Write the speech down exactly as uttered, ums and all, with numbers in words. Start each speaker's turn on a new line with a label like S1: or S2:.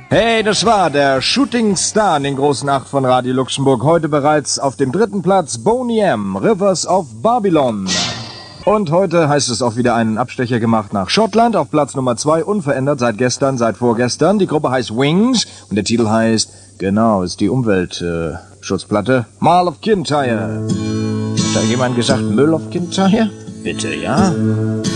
S1: Hey, das war der Shooting Star in den großen Acht von Radio Luxemburg. Heute bereits auf dem dritten Platz Boney M, Rivers of Babylon. Und heute heißt es auch wieder einen Abstecher gemacht nach Schottland. Auf Platz Nummer zwei, unverändert seit gestern, seit vorgestern. Die Gruppe heißt Wings und der Titel heißt, genau, ist die Umweltschutzplatte, äh, Mull of Kintyre. Hat da jemand gesagt Müll of Kintyre? Bitte, ja?